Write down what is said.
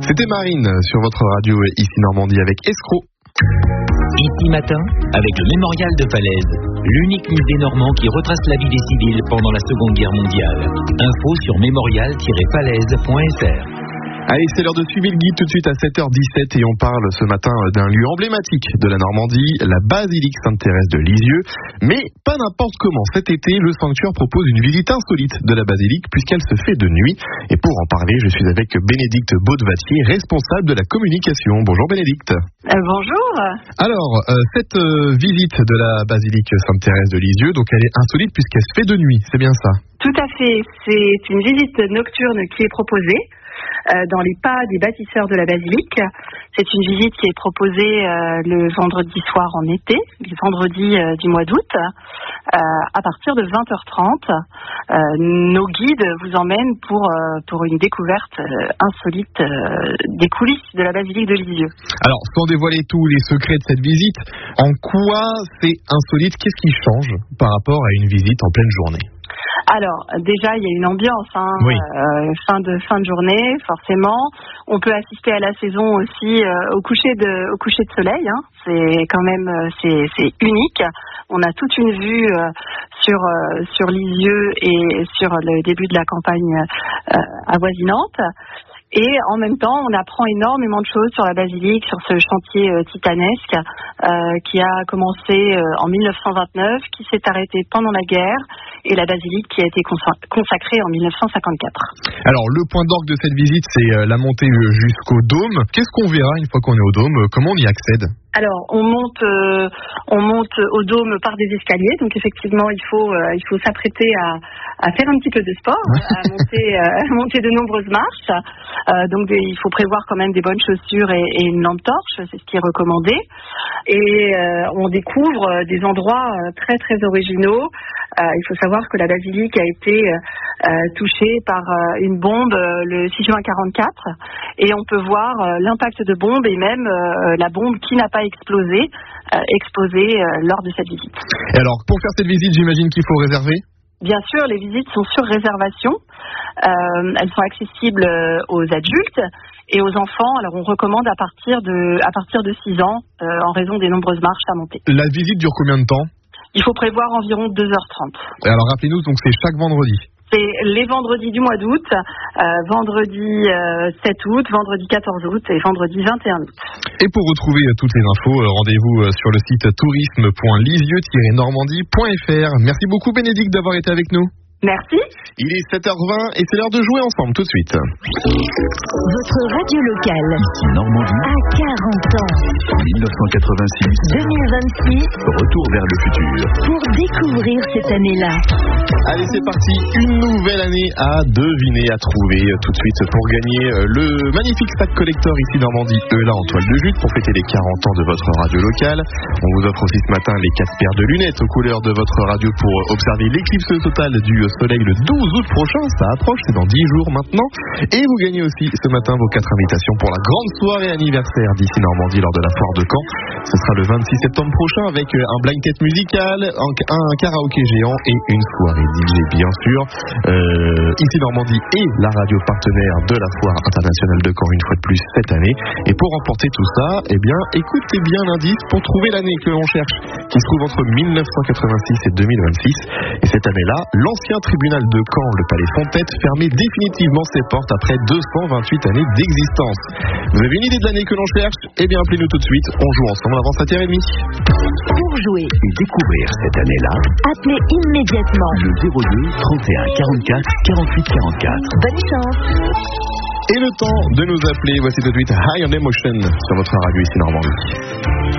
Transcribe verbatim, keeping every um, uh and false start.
C'était Marine sur votre radio ici Normandie avec Escroc. Ici Matin, avec le Mémorial de Falaise, l'unique musée normand qui retrace la vie des civils pendant la Seconde Guerre mondiale. Info sur mémorial tiret falaise point f r. Allez, c'est l'heure de suivre le guide tout de suite à sept heures dix-sept et on parle ce matin d'un lieu emblématique de la Normandie, la basilique Sainte-Thérèse de Lisieux. Mais pas n'importe comment. Cet été, le sanctuaire propose une visite insolite de la basilique puisqu'elle se fait de nuit. Et pour en parler, je suis avec Bénédicte Baudevatier, responsable de la communication. Bonjour Bénédicte. Euh, bonjour. Alors, euh, cette euh, visite de la basilique Sainte-Thérèse de Lisieux, donc elle est insolite puisqu'elle se fait de nuit, c'est bien ça? Tout à fait. C'est une visite nocturne qui est proposée euh, dans les pas des bâtisseurs de la basilique. C'est une visite qui est proposée euh, le vendredi soir en été, le vendredi euh, du mois d'août, euh, à partir de vingt heures trente. Euh, nos guides vous emmènent pour, euh, pour une découverte euh, insolite euh, des coulisses de la basilique de Lisieux. Alors, sans dévoiler tous les secrets de cette visite, en quoi c'est insolite? Qu'est-ce qui change par rapport à une visite en pleine journée? Alors, déjà, il y a une ambiance, hein, oui. euh, fin de fin de journée, forcément. On peut assister à la saison aussi euh, au coucher de au coucher de soleil. Hein. C'est quand même euh, c'est c'est unique. On a toute une vue euh, sur euh, sur Lisieux et sur le début de la campagne euh, avoisinante. Et en même temps, on apprend énormément de choses sur la basilique, sur ce chantier euh, titanesque euh, qui a commencé euh, en mille neuf cent vingt-neuf, qui s'est arrêté pendant la guerre, et la basilique qui a été consacrée en mille neuf cent cinquante-quatre. Alors, le point d'orgue de cette visite, c'est euh, la montée jusqu'au dôme. Qu'est-ce qu'on verra une fois qu'on est au dôme? Comment on y accède? Alors, on monte, euh, on monte au dôme par des escaliers, donc effectivement, il faut, euh, il faut s'apprêter à, à faire un petit peu de sport, à monter, euh, à monter de nombreuses marches. Euh, donc, des, il faut prévoir quand même des bonnes chaussures et, et une lampe torche, c'est ce qui est recommandé. Et euh, on découvre des endroits euh, très très originaux. Euh, il faut savoir que la basilique a été euh, touchée par euh, une bombe euh, le six juin quarante-quatre, et on peut voir euh, l'impact de bombe et même euh, la bombe qui n'a pas explosé, euh, explosée euh, lors de cette visite. Et alors, pour faire cette visite, j'imagine qu'il faut réserver? Bien sûr, les visites sont sur réservation. Euh, elles sont accessibles aux adultes et aux enfants. Alors, on recommande à partir de, à partir de six ans, euh, en raison des nombreuses marches à monter. La visite dure combien de temps? Il faut prévoir environ deux heures trente. Et alors, rappelez-nous, donc c'est chaque vendredi? C'est les vendredis du mois d'août, euh, vendredi euh, sept août, vendredi quatorze août et vendredi vingt et un août. Et pour retrouver euh, toutes les infos, euh, rendez-vous euh, sur le site tourisme point lisieux tiret normandie point f r. Merci beaucoup Bénédicte d'avoir été avec nous. Merci. Il est sept heures vingt et c'est l'heure de jouer ensemble tout de suite. Votre radio locale. Ici Normandie. À quarante ans. mille neuf cent quatre-vingt-six. deux mille vingt-six. Retour vers le futur. Pour découvrir cette année-là. Allez, c'est parti. Une nouvelle année à deviner, à trouver tout de suite pour gagner le magnifique sac collector ici Normandie E L A en toile de jute pour fêter les quarante ans de votre radio locale. On vous offre aussi ce matin les quatre paires de lunettes aux couleurs de votre radio pour observer l'éclipse totale du soleil le douze août prochain. Ça approche, c'est dans dix jours maintenant. Et vous gagnez aussi ce matin vos quatre invitations pour la grande soirée anniversaire d'ici Normandie lors de la foire de Caen. Ce sera le vingt-six septembre prochain avec un blind test musical, un, un karaoké géant et une soirée D J bien sûr. Euh, ici Normandie est la radio partenaire de la foire internationale de Caen une fois de plus cette année. Et pour remporter tout ça, eh bien écoutez bien l'indice pour trouver l'année que l'on cherche, qui se trouve entre mille neuf cent quatre-vingt-six et deux mille vingt-six. Et cette année-là, l'ancien tribunal de Caen, le palais Fontette, fermait définitivement ses portes après deux cent vingt-huit années d'existence. Vous avez une idée de l'année que l'on cherche? Eh bien appelez-nous tout de suite, on joue ensemble avant sept heures trente. Pour jouer et découvrir cette année-là, appelez immédiatement le zéro deux trente et un quarante-quatre quarante-huit quarante-quatre. Bonne chance. Et le temps de nous appeler, voici tout de suite High on Emotion sur votre radio ici Normandie.